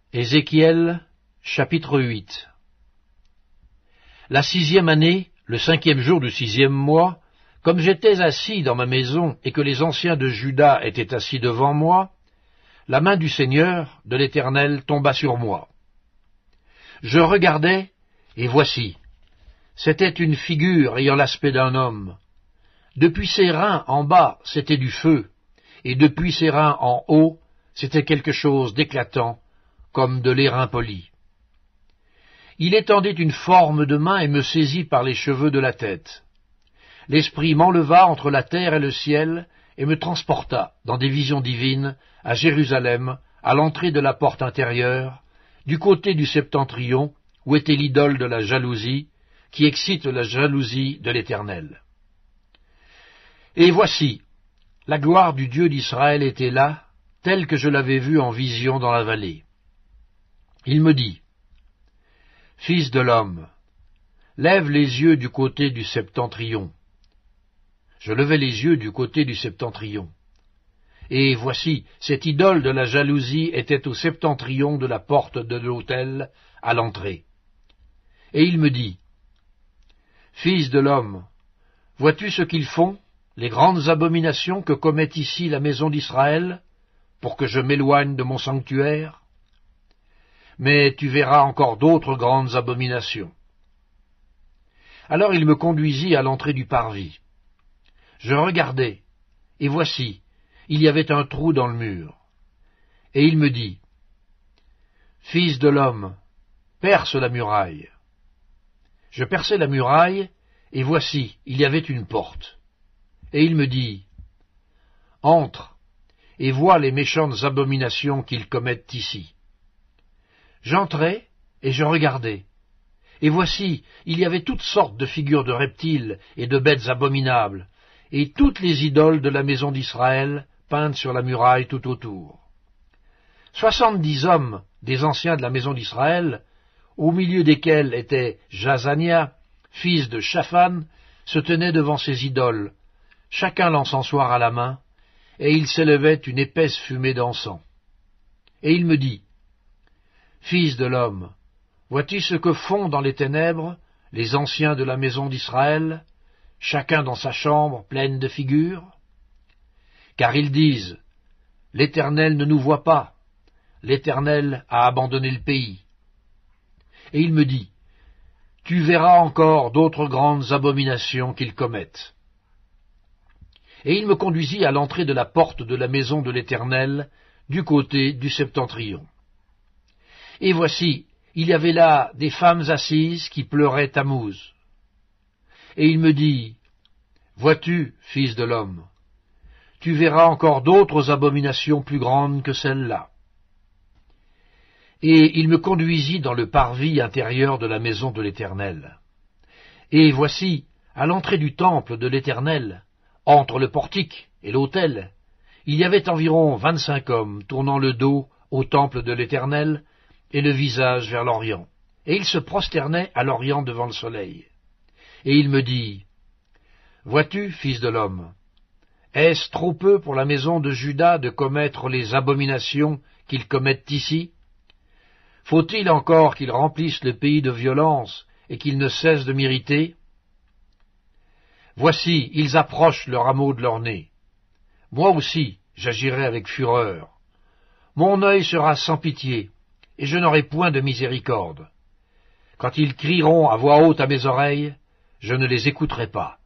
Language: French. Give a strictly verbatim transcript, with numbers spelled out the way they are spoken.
Ézéchiel, chapitre huit. La sixième année, le cinquième jour du sixième mois, comme j'étais assis dans ma maison et que les anciens de Juda étaient assis devant moi, la main du Seigneur, de l'Éternel, tomba sur moi. Je regardai, et voici, c'était une figure ayant l'aspect d'un homme. Depuis ses reins en bas, c'était du feu, et depuis ses reins en haut, c'était quelque chose d'éclatant, comme de l'airain poli. Il étendait une forme de main et me saisit par les cheveux de la tête. L'Esprit m'enleva entre la terre et le ciel, et me transporta, dans des visions divines, à Jérusalem, à l'entrée de la porte intérieure, du côté du septentrion, où était l'idole de la jalousie, qui excite la jalousie de l'Éternel. Et voici, la gloire du Dieu d'Israël était là, telle que je l'avais vue en vision dans la vallée. Il me dit, « Fils de l'homme, lève les yeux du côté du septentrion. » Je levai les yeux du côté du septentrion. Et voici, cette idole de la jalousie était au septentrion de la porte de l'autel, à l'entrée. Et il me dit, « Fils de l'homme, vois-tu ce qu'ils font, les grandes abominations que commet ici la maison d'Israël, pour que je m'éloigne de mon sanctuaire? Mais tu verras encore d'autres grandes abominations. » Alors il me conduisit à l'entrée du parvis. Je regardai, et voici, il y avait un trou dans le mur. Et il me dit, « Fils de l'homme, perce la muraille. » Je perçai la muraille, et voici, il y avait une porte. Et il me dit, « Entre, et vois les méchantes abominations qu'ils commettent ici. » J'entrai, et je regardai. Et voici, il y avait toutes sortes de figures de reptiles et de bêtes abominables, et toutes les idoles de la maison d'Israël peintes sur la muraille tout autour. Soixante-dix hommes des anciens de la maison d'Israël, au milieu desquels était Jazania, fils de Shaphan, se tenaient devant ces idoles, chacun l'encensoir à la main, et il s'élevait une épaisse fumée d'encens. Et il me dit, « Fils de l'homme, vois-tu ce que font dans les ténèbres les anciens de la maison d'Israël, chacun dans sa chambre pleine de figures? Car ils disent, « L'Éternel ne nous voit pas, l'Éternel a abandonné le pays. » Et il me dit, « Tu verras encore d'autres grandes abominations qu'ils commettent. » Et il me conduisit à l'entrée de la porte de la maison de l'Éternel, du côté du septentrion. Et voici, il y avait là des femmes assises qui pleuraient Tammuz. Et il me dit, « Vois-tu, fils de l'homme, tu verras encore d'autres abominations plus grandes que celles-là. » Et il me conduisit dans le parvis intérieur de la maison de l'Éternel. Et voici, à l'entrée du temple de l'Éternel, entre le portique et l'autel, il y avait environ vingt-cinq hommes tournant le dos au temple de l'Éternel et le visage vers l'Orient. Et ils se prosternaient à l'Orient devant le soleil. Et il me dit, « Vois-tu, fils de l'homme, est-ce trop peu pour la maison de Juda de commettre les abominations qu'ils commettent ici? Faut-il encore qu'ils remplissent le pays de violence et qu'ils ne cessent de m'irriter? Voici, ils approchent le rameau de leur nez. Moi aussi, j'agirai avec fureur. Mon œil sera sans pitié, et je n'aurai point de miséricorde. Quand ils crieront à voix haute à mes oreilles, je ne les écouterai pas.